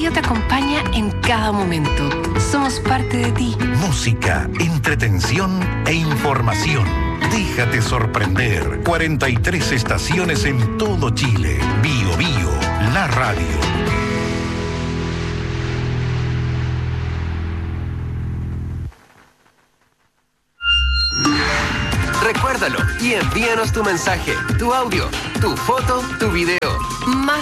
radio te acompaña en cada momento. Somos parte de ti. Música, entretención e información. Déjate sorprender. 43 estaciones en todo Chile. Bio Bio, la radio. Recuérdalo y envíanos tu mensaje, tu audio, tu foto, tu video. Más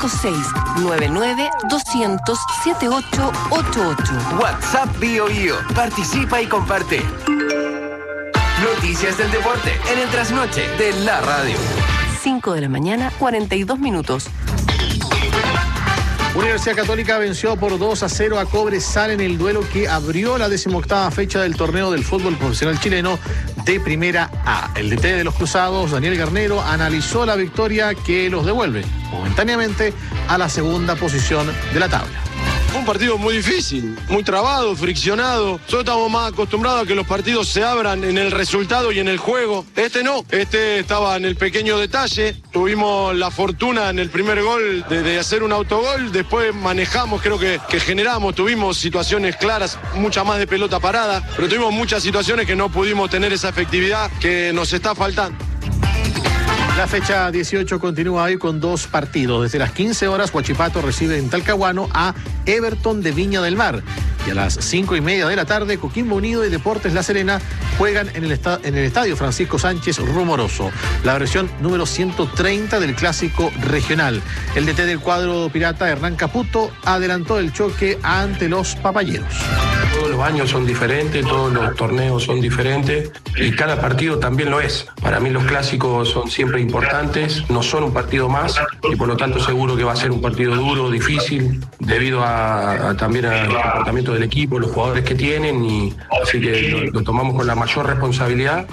56-99-200-7888. WhatsApp Bio Bio. Participa y comparte. Noticias del deporte en el trasnoche de la radio. 5 de la mañana, 42 minutos. Universidad Católica venció por 2-0 a Cobresal en el duelo que abrió la 18ª fecha del torneo del fútbol profesional chileno de Primera A. El DT de los Cruzados, Daniel Garnero, analizó la victoria que los devuelve momentáneamente a la segunda posición de la tabla. Un partido muy difícil, muy trabado, friccionado. Nosotros estamos más acostumbrados a que los partidos se abran en el resultado y en el juego. Este no, este estaba en el pequeño detalle. Tuvimos la fortuna en el primer gol de hacer un autogol. Después manejamos, creo que generamos, tuvimos situaciones claras, mucha más de pelota parada, pero tuvimos muchas situaciones que no pudimos tener esa efectividad que nos está faltando. La fecha 18 continúa hoy con 2 partidos. Desde las 15 horas, Huachipato recibe en Talcahuano a Everton de Viña del Mar. Y a las 5:30 de la tarde, Coquimbo Unido y Deportes La Serena juegan en el estadio Francisco Sánchez Rumoroso, la versión número 130 del Clásico Regional. El DT del cuadro pirata, Hernán Caputo, adelantó el choque ante los papayeros. Todos los años son diferentes, todos los torneos son diferentes y cada partido también lo es. Para mí los clásicos son siempre importantes, no son un partido más y por lo tanto seguro que va a ser un partido duro, difícil, debido también al comportamiento del equipo, los jugadores que tienen, y así que lo tomamos con la mayor responsabilidad.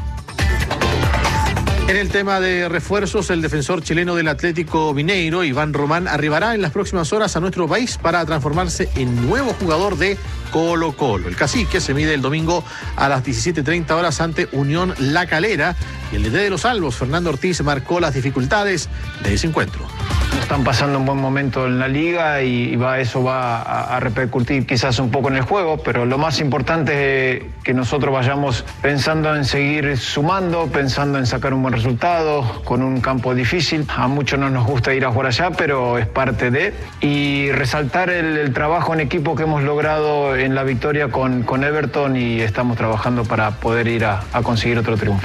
En el tema de refuerzos, el defensor chileno del Atlético Mineiro, Iván Román, arribará en las próximas horas a nuestro país para transformarse en nuevo jugador de Colo-Colo. El cacique se mide el domingo a las 17:30 horas ante Unión La Calera y el DT de los Albos, Fernando Ortiz, marcó las dificultades de ese encuentro. Están pasando un buen momento en la liga y eso va a repercutir quizás un poco en el juego, pero lo más importante es que nosotros vayamos pensando en seguir sumando, pensando en sacar un buen resultado con un campo difícil. A muchos no nos gusta ir a jugar allá, pero es parte de. Y resaltar el trabajo en equipo que hemos logrado en la victoria con Everton, y estamos trabajando para poder ir a conseguir otro triunfo.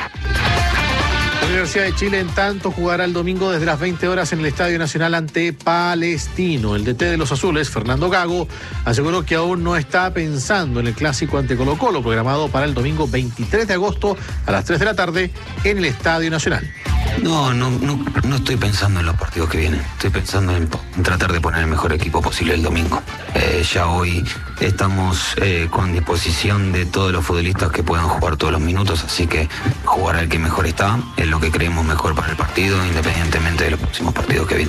La Universidad de Chile, en tanto, jugará el domingo desde las 20 horas en el Estadio Nacional ante Palestino. El DT de los Azules, Fernando Gago, aseguró que aún no está pensando en el clásico ante Colo-Colo, programado para el domingo 23 de agosto a las 3 de la tarde en el Estadio Nacional. No estoy pensando en los partidos que vienen. Estoy pensando en tratar de poner el mejor equipo posible el domingo. Ya hoy estamos con disposición de todos los futbolistas que puedan jugar todos los minutos, así que jugar al que mejor está es lo que creemos mejor para el partido, independientemente de los próximos partidos que vienen.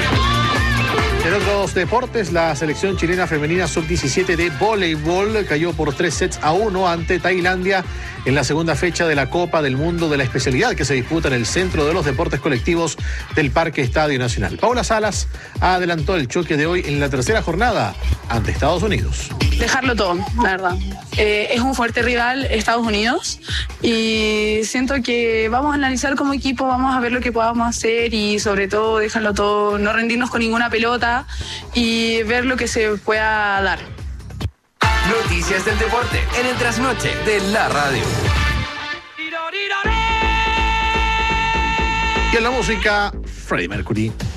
En otros deportes, la selección chilena femenina sub-17 de voleibol cayó por 3-1 ante Tailandia en la segunda fecha de la Copa del Mundo de la especialidad que se disputa en el Centro de los Deportes Colectivos del Parque Estadio Nacional. Paula Salas adelantó el choque de hoy en la tercera jornada ante Estados Unidos. Dejarlo todo, la verdad. Es un fuerte rival, Estados Unidos, y siento que vamos a analizar como equipo, vamos a ver lo que podamos hacer y sobre todo dejarlo todo, no rendirnos con ninguna pelota y ver lo que se pueda dar. Noticias del deporte en el trasnoche de la radio. Y en la música, Freddie Mercury.